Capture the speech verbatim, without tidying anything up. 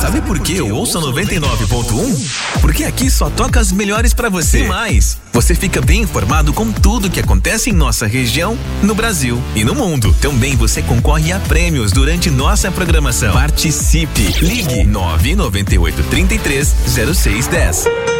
Sabe por que eu ouço noventa e nove ponto um? Porque aqui só toca as melhores pra você. E mais, você fica bem informado com tudo que acontece em nossa região, no Brasil e no mundo. Também você concorre a prêmios durante nossa programação. Participe. Ligue nove nove oito, três três, zero seis um zero.